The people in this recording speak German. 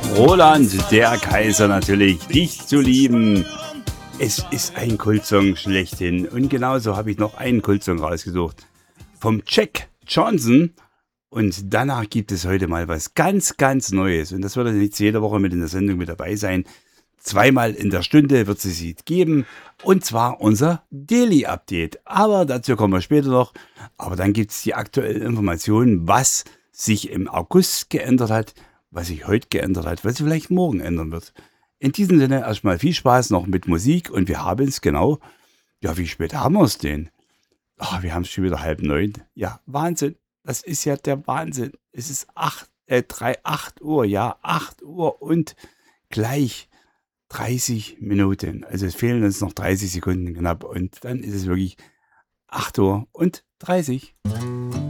Roland, der Kaiser natürlich, dich zu lieben. Es ist ein Kultsong schlechthin. Und genauso habe ich noch einen Kultsong rausgesucht. Vom Jack Johnson. Und danach gibt es heute mal was ganz, ganz Neues. Und das wird dann jetzt jede Woche mit in der Sendung mit dabei sein. Zweimal in der Stunde wird es sie geben. Und zwar unser Daily Update. Aber dazu kommen wir später noch. Aber dann gibt es die aktuellen Informationen, was sich im August geändert hat, was sich heute geändert hat, was sich vielleicht morgen ändern wird. In diesem Sinne erstmal viel Spaß noch mit Musik. Und wir haben es genau, ja, wie spät haben wir es denn? Wir haben es schon wieder 8:30. Ja, Wahnsinn. Das ist ja der Wahnsinn. Es ist 8 Uhr, ja, 8 Uhr und gleich 30 Minuten. Also es fehlen uns noch 30 Sekunden knapp und dann ist es wirklich 8 Uhr und 30.